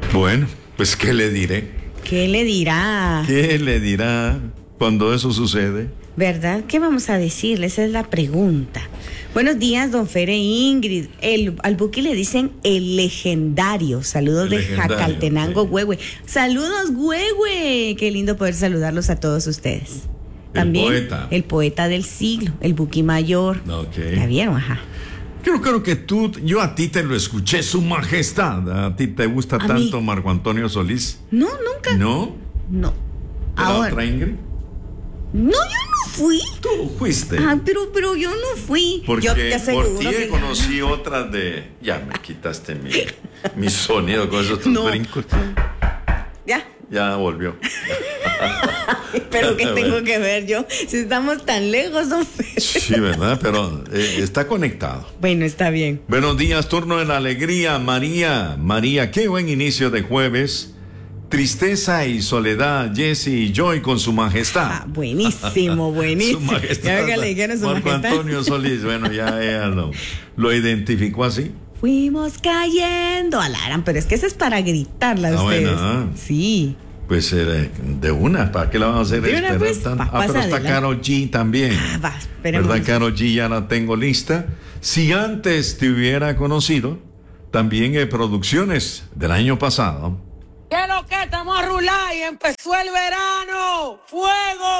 Bueno, pues ¿qué le diré? ¿Qué le dirá? ¿Qué le dirá cuando eso sucede? ¿Verdad? ¿Qué vamos a decirle? Esa es la pregunta. Buenos días, don Fere e Ingrid. Al Buki le dicen el legendario. Saludos de Jacaltenango, sí. Güehue. Saludos, Güehue. Qué lindo poder saludarlos a todos ustedes. También el poeta del siglo, el Buki mayor. Okay. ¿Ya vieron? Ajá. Creo que yo a ti te lo escuché, su majestad. ¿A ti te gusta tanto Marco Antonio Solís? No, nunca. ¿No? No. ¿Ahora otra Ingrid? No, yo no fui. Tú fuiste. Ah, pero yo no fui. Porque yo te aseguro por ti que conocí otras de... Ya me quitaste mi sonido con esos tus brincos. Ya volvió. Pero ¿qué tengo que ver yo? Si estamos tan lejos, don Fede. Sí, ¿verdad? Pero está conectado. Bueno, está bien. Buenos días, turno de la alegría. María, qué buen inicio de jueves. Tristeza y soledad, Jesse y Joy con su majestad. Ah, buenísimo. Su majestad. Marco Antonio Solís, bueno, ya lo identificó así. Fuimos cayendo, Alarán, pero es que eso es para gritarla a ustedes. Bueno, sí. Pues de una, ¿para qué la vamos a hacer esperar pues, tanto? Pero está Karol G también. ¿Verdad? Karol G ya la tengo lista. Si antes te hubiera conocido, también producciones del año pasado. ¿Qué es lo que estamos a rular y empezó el verano? ¡Fuego!